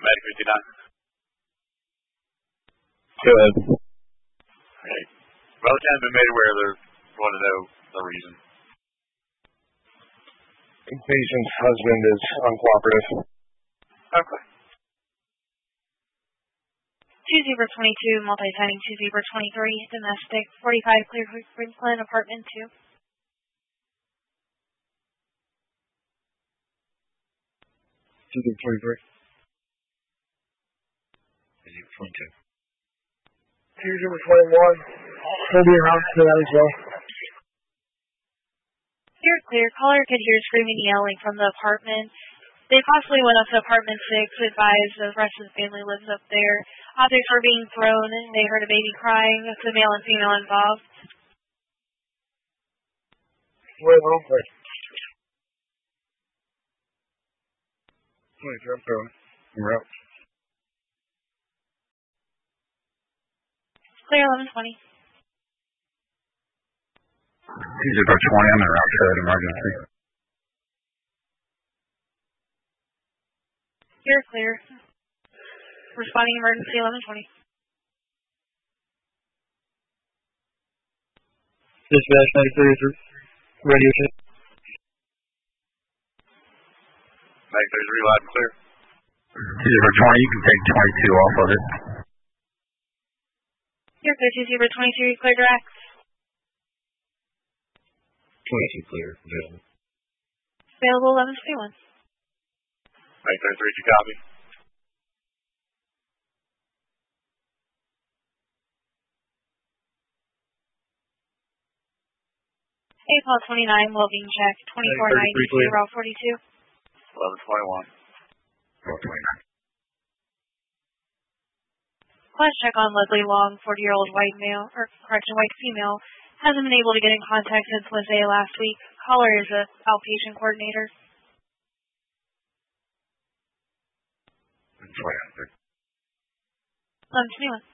Medic 59. Go ahead. Okay. Well, it's been made aware they want to know the reason. The patient's husband is uncooperative. Okay. 2-22, multi-sighting 2-23, domestic, 45 Clear Creek Franklin, apartment 2. 2-23. 22. 2-21. He'll be around for that as well. You're clear. Caller could hear screaming and yelling from the apartment. They possibly went up to apartment 6 to advise the rest of the family lives up there. Objects were being thrown and they heard a baby crying. The male and female involved. Wait, hold on, please. Wait, I'm throwing. You're out. Clear 1120. 2-20 on the outside emergency. You're clear. Responding emergency 1120. Dispatch 93, radio check. 93 loud and clear. 2-20, you can take 22 off of it. You're clear. 2-23, clear direct. 22 clear. Available. Available 1121. 93, did you copy? April 29, well-being check, 2490 42. 1121. 429. Class check on Leslie Long, 40-year-old white male, or white female, hasn't been able to get in contact since Wednesday last week. Caller is an outpatient coordinator. 400. 1121.